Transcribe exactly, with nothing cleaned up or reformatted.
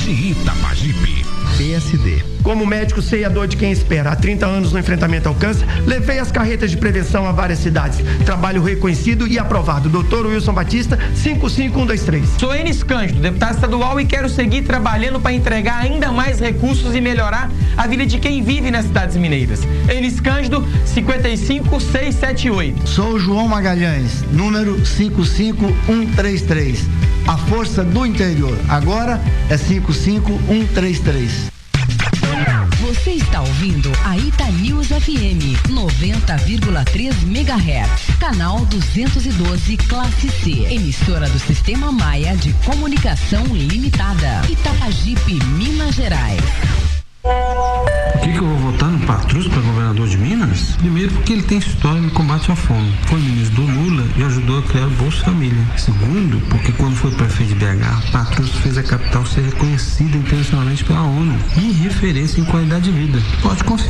de Itapajipe. P S D. Como médico, sei a dor de quem espera. Há trinta anos no enfrentamento ao câncer, levei as carretas de prevenção a várias cidades. Trabalho reconhecido e aprovado. doutor Wilson Batista, cinco cinco um dois três. Sou Enis Cândido, deputado estadual, e quero seguir trabalhando para entregar ainda mais recursos e melhorar a vida de quem vive nas cidades mineiras. Enis Cândido, cinco cinco seis sete oito. Sou João Magalhães, número cinco cinco um três três. A força do interior. Agora é cinco cinco um três três. Você está ouvindo a Itanews F M noventa vírgula três megahertz, canal duzentos e doze, classe C, emissora do Sistema Maia de Comunicação Limitada, Itapajipe, Minas Gerais. Por que, que eu vou votar no Patrus para governador de Minas? Primeiro, porque ele tem história no combate à fome. Foi ministro do Lula e ajudou a criar o Bolsa Família. Segundo, porque quando foi prefeito de B H, Patrus fez a capital ser reconhecida internacionalmente pela ONU e referência em qualidade de vida. Pode confiar.